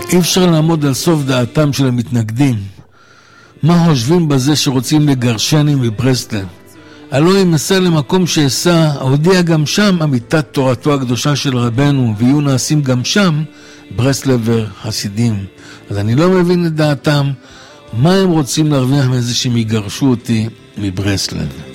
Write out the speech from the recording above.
אי אפשר לעמוד על סוף דעתם של המתנגדים. מה חושבים בזה שרוצים לגרשני מברסלב? הלא אם אסע למקום שאסע, הודיע גם שם אמיתת תורתו הקדושה של רבנו, ויהיו נעשים גם שם ברסלבר חסידים. אז אני לא מבין את דעתם, מה הם רוצים להרוויח מזה שהם יגרשו אותי מברסלב?